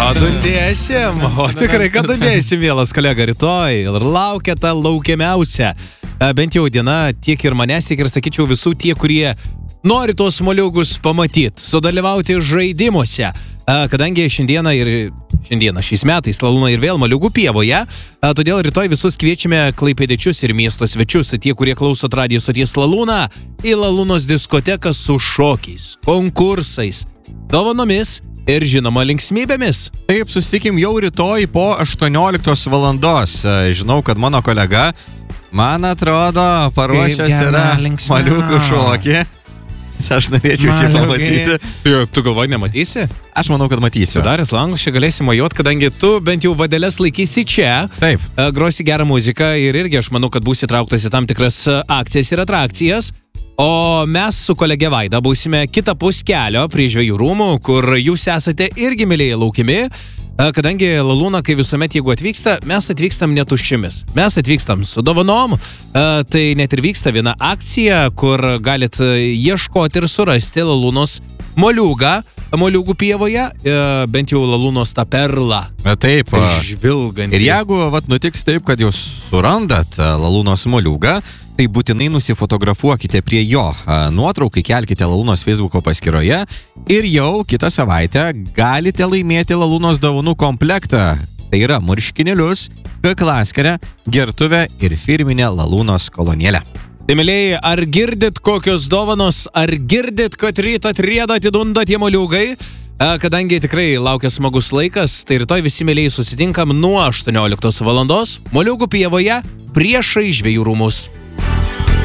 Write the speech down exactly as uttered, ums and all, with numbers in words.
dundėsim, o tikrai, kad dundėsim, mielas kolega, rytoj. Ir laukia ta laukiamiausia. Bent jau diena tiek ir manęs, tiek ir, sakyčiau, visų tie, kurie nori tos moliūgus pamatyti, sudalyvauti žaidimuose. Kadangi šiandieną ir šiandieną šiais metais Lalūna ir vėl Moliūgų pievoje, todėl rytoj visus kviečiame klaipėdiečius ir miesto svečius, tie, kurie klausot radijo stoties Lalūna, į Lalūnos diskoteką su šokiais, konkursais, dovanomis ir žinoma linksmybėmis. Taip, susitikim jau rytoj po aštuonioliktos valandos. Žinau, kad mano kolega, man atrodo, paruošęs yra Moliūgų šokį. Aš norėčiau šį pamatyti. Tu galvoji, nematysi? Aš manau, kad matysiu. Daręs langus, čia galėsi mojuot, kadangi tu bent jau vadeles laikysi čia. Taip. Grosi gerą muziką ir irgi aš manau, kad būsi trauktas į tam tikras akcijas ir atrakcijas. O mes su kolege Vaida būsime kitapus kelio prie Žvejų rūmų, kur jūs esate irgi mylėjai laukimi. Kadangi Lalūna, kai visuomet, jeigu atvyksta, mes atvykstam netuščiamis. Mes atvykstam su dovanom, tai net ir vyksta viena akcija, kur galit ieškoti ir surasti Lalūnos moliūgą, Moliūgų pievoje, bent jau Lalūnos tą perlą. Taip. Žvilgantį. Ir jeigu vat, nutiks taip, kad jūs surandat Lalūnos moliūgą, tai būtinai nusifotografuokite prie jo nuotraukai, kelkite Lalūnos Facebooko paskyroje ir jau kitą savaitę galite laimėti Lalūnos dovanų komplektą. Tai yra marškinėlius, kaklaskarę, gertuvę ir firminę Lalūnos kolonėlę. Tai, mėlėjai, ar girdit kokios dovanos, ar girdit, kad rytą atrieda atidunda tie moliūgai? Kadangi tikrai laukia smagus laikas, tai rytoj visi, mėlėjai, susitinkam nuo aštuonioliktos valandos Moliūgų pievoje priešai Žvejų rūmus.